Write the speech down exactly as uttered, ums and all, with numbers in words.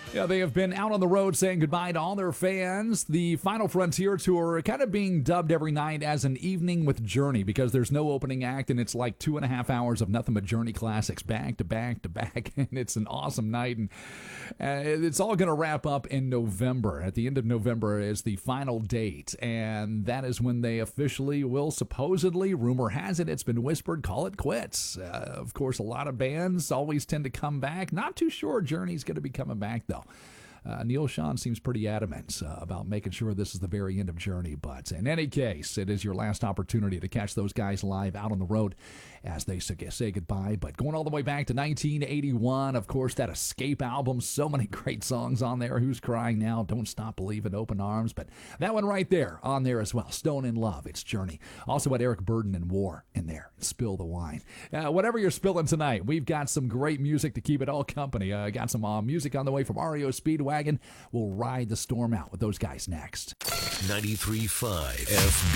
Yeah, they have been out on the road saying goodbye to all their fans. The Final Frontier Tour kind of being dubbed every night as an evening with Journey because there's no opening act and it's like two and a half hours of nothing but Journey classics back to back to back. And it's an awesome night. And uh, it's all going to wrap up in November. At the end of November is the final date. And that is when they officially will supposedly, rumor has it, it's been whispered, call it quits. Uh, of course, a lot of bands always tend to come back. Not too sure Journey's going to be coming back, though. Uh, Neil Sean seems pretty adamant uh, about making sure this is the very end of Journey. But in any case, it is your last opportunity to catch those guys live out on the road as they say goodbye. But going all the way back to nineteen eighty-one, of course, that Escape album, so many great songs on there. Who's Crying Now? Don't Stop Believing, Open Arms. But that one right there on there as well. Stone in Love, it's Journey. Also had Eric Burden and War in there. Spill the Wine. Uh, whatever you're spilling tonight, we've got some great music to keep it all company. Uh, got some uh, music on the way from R E O Speedwagon. We'll ride the storm out with those guys next. ninety-three point five F